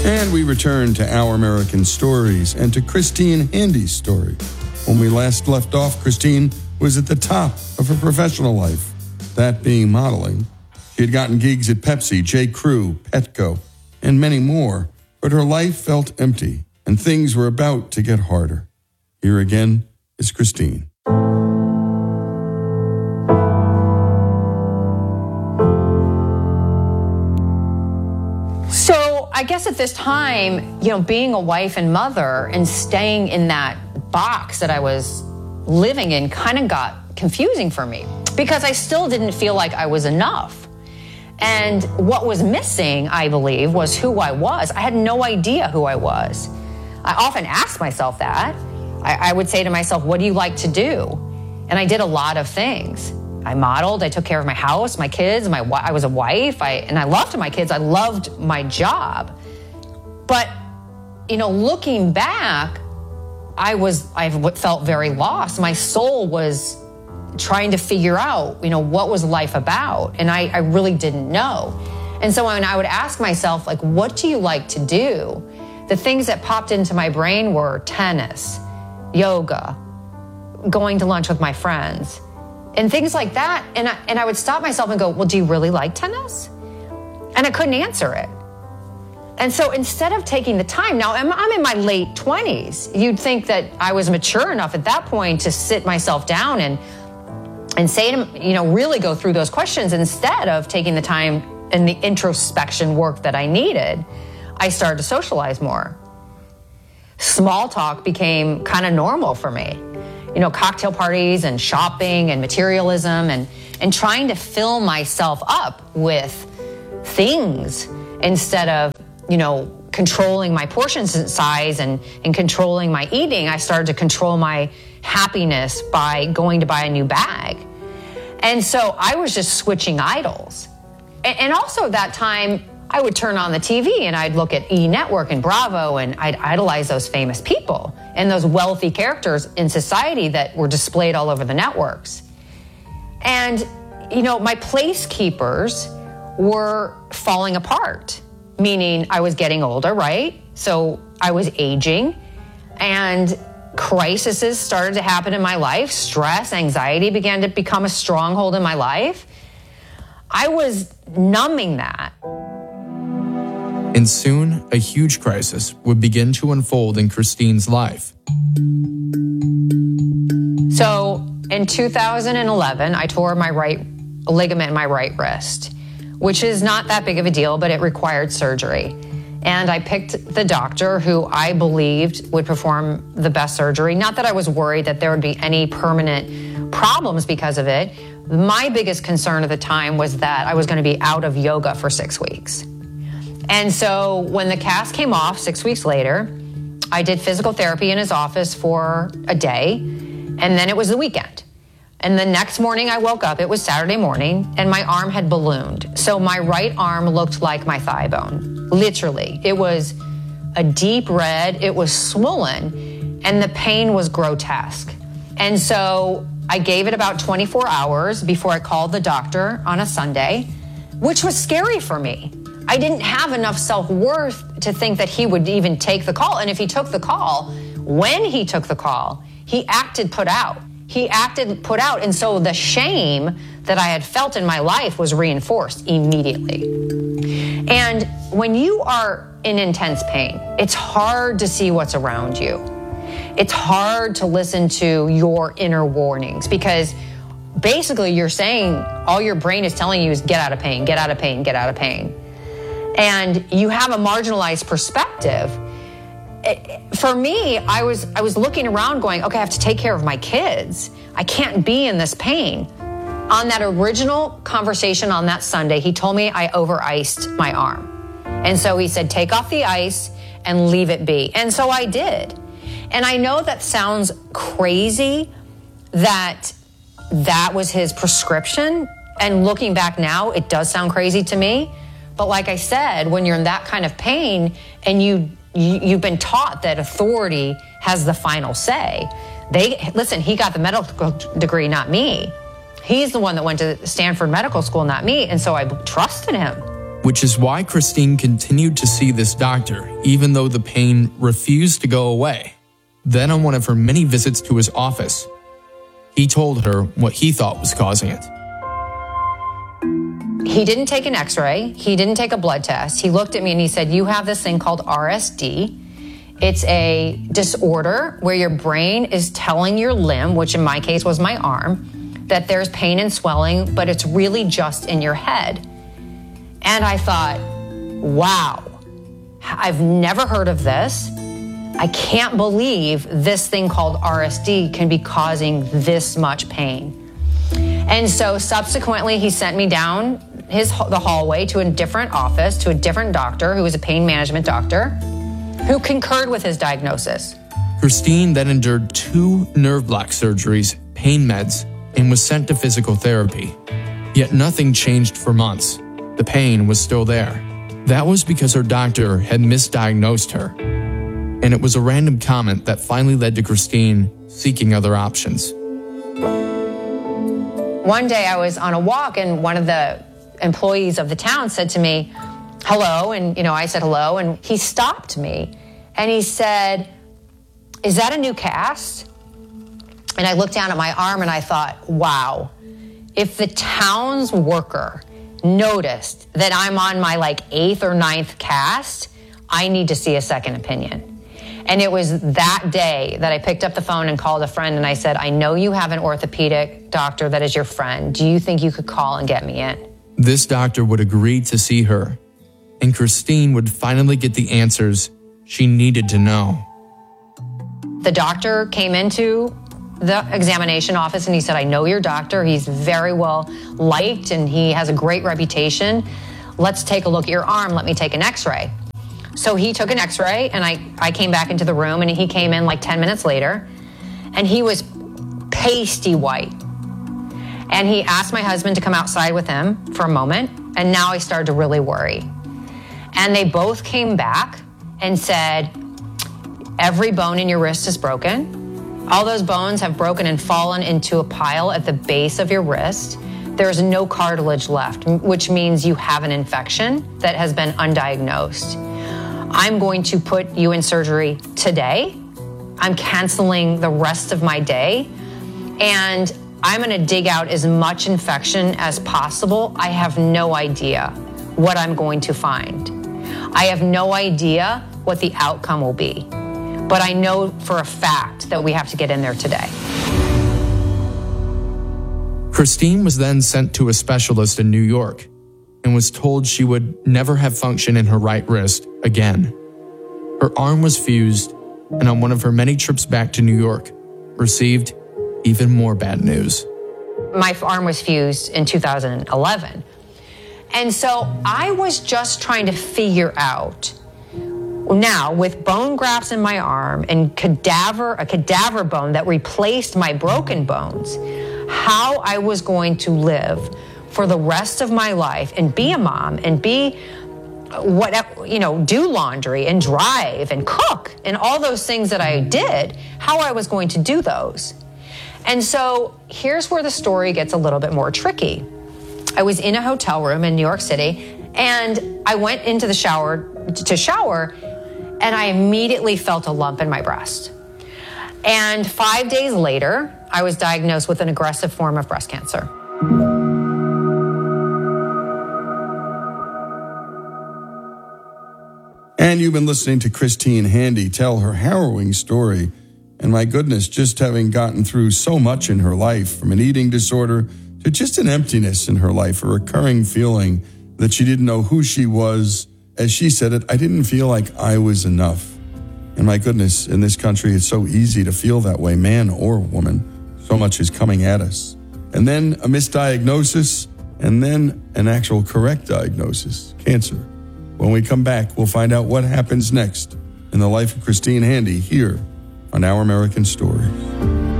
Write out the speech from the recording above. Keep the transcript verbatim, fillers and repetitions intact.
And we return to Our American Stories and to Christine Handy's story. When we last left off, Christine was at the top of her professional life, that being modeling. She had gotten gigs at Pepsi, J. Crew, Petco, and many more, but her life felt empty, and things were about to get harder. Here again is Christine. So I guess at this time, you know, being a wife and mother and staying in that box that I was living in kind of got confusing for me because I still didn't feel like I was enough. And what was missing, I believe, was who I was. I had no idea who I was. I often asked myself that. I, I would say to myself, what do you like to do? And I did a lot of things. I modeled, I took care of my house, my kids, my I was a wife, I, and I loved my kids. I loved my job. But, you know, looking back, I was, I felt very lost. My soul was trying to figure out, you know, what was life about? And I, I really didn't know. And so when I would ask myself, like, what do you like to do? The things that popped into my brain were tennis, yoga, going to lunch with my friends, and things like that. And I, and I would stop myself and go, well, do you really like tennis? And I couldn't answer it. And so instead of taking the time, now I'm, I'm in my late twenties. You'd think that I was mature enough at that point to sit myself down and and say to, you know, really go through those questions. Instead of taking the time and the introspection work that I needed, I started to socialize more. Small talk became kind of normal for me. You know, cocktail parties and shopping and materialism and, and trying to fill myself up with things instead of, you know, controlling my portion size and, and controlling my eating. I started to control my happiness by going to buy a new bag. And so I was just switching idols. And, and also that time, I would turn on the T V and I'd look at E! Network and Bravo and I'd idolize those famous people and those wealthy characters in society that were displayed all over the networks. And, you know, my place keepers were falling apart, meaning I was getting older, right? So I was aging and crises started to happen in my life. Stress, anxiety began to become a stronghold in my life. I was numbing that. And soon, a huge crisis would begin to unfold in Christine's life. So in two thousand eleven, I tore my right ligament in my right wrist, which is not that big of a deal, but it required surgery. And I picked the doctor who I believed would perform the best surgery. Not that I was worried that there would be any permanent problems because of it. My biggest concern at the time was that I was going to be out of yoga for six weeks. And so when the cast came off six weeks later, I did physical therapy in his office for a day, and then it was the weekend. And the next morning I woke up, it was Saturday morning, and my arm had ballooned. So my right arm looked like my thigh bone, literally. It was a deep red, it was swollen, and the pain was grotesque. And so I gave it about twenty-four hours before I called the doctor on a Sunday, which was scary for me. I didn't have enough self-worth to think that he would even take the call. And if he took the call, when he took the call, he acted put out. He acted put out. And so the shame that I had felt in my life was reinforced immediately. And when you are in intense pain, it's hard to see what's around you. It's hard to listen to your inner warnings because basically you're saying all your brain is telling you is get out of pain, get out of pain, get out of pain. And you have a marginalized perspective. It, for me, I was I was looking around going, okay, I have to take care of my kids. I can't be in this pain. On that original conversation on that Sunday, he told me I over-iced my arm. And so he said, take off the ice and leave it be. And so I did. And I know that sounds crazy that that was his prescription. And looking back now, it does sound crazy to me. But like I said, when you're in that kind of pain and you, you, you've been taught that authority has the final say. They listen, he got the medical degree, not me. He's the one that went to Stanford Medical School, not me. And so I trusted him. which is why Christine continued to see this doctor even though the pain refused to go away. Then on one of her many visits to his office, he told her what he thought was causing it. He didn't take an x-ray. He didn't take a blood test. He looked at me and he said, you have this thing called R S D. It's a disorder where your brain is telling your limb, which in my case was my arm, that there's pain and swelling, but it's really just in your head. And I thought, wow, I've never heard of this. I can't believe this thing called R S D can be causing this much pain. And so subsequently, he sent me down his the hallway to a different office, to a different doctor who was a pain management doctor, who concurred with his diagnosis. Christine then endured two nerve block surgeries, pain meds, and was sent to physical therapy. Yet nothing changed for months. The pain was still there. That was because her doctor had misdiagnosed her. And it was a random comment that finally led to Christine seeking other options. One day I was on a walk and one of the employees of the town said to me, hello, and you know, I said hello, and he stopped me and he said, is that a new cast? And I looked down at my arm and I thought, wow, if the town's worker noticed that I'm on my like eighth or ninth cast, I need to see a second opinion. And it was that day that I picked up the phone and called a friend and I said, I know you have an orthopedic doctor that is your friend. Do you think you could call and get me in? This doctor would agree to see her, and Christine would finally get the answers she needed to know. The doctor came into the examination office and he said, I know your doctor. He's very well liked and he has a great reputation. Let's take a look at your arm. Let me take an x-ray. So he took an x-ray and I, I came back into the room and he came in like ten minutes later and he was pasty white. And he asked my husband to come outside with him for a moment. And now I started to really worry. And they both came back and said, every bone in your wrist is broken. All those bones have broken and fallen into a pile at the base of your wrist. There's no cartilage left, which means you have an infection that has been undiagnosed. I'm going to put you in surgery today. I'm canceling the rest of my day. And I'm going to dig out as much infection as possible. I have no idea what I'm going to find. I have no idea what the outcome will be. But I know for a fact that we have to get in there today. Christine was then sent to a specialist in New York and was told she would never have function in her right wrist again. Her arm was fused, and on one of her many trips back to New York, received even more bad news. My arm was fused in two thousand eleven. And so I was just trying to figure out, now with bone grafts in my arm and cadaver, a cadaver bone that replaced my broken bones, how I was going to live for the rest of my life and be a mom and be what, you know, do laundry and drive and cook and all those things that I did, how I was going to do those. And so here's where the story gets a little bit more tricky. I was in a hotel room in New York City and I went into the shower to shower and I immediately felt a lump in my breast. And five days later, I was diagnosed with an aggressive form of breast cancer. And you've been listening to Christine Handy tell her harrowing story. And my goodness, just having gotten through so much in her life, from an eating disorder to just an emptiness in her life, a recurring feeling that she didn't know who she was. As she said it, I didn't feel like I was enough. And my goodness, in this country, it's so easy to feel that way, man or woman. So much is coming at us. And then a misdiagnosis, and then an actual correct diagnosis, cancer. When we come back, we'll find out what happens next in the life of Christine Handy here on Our American Stories.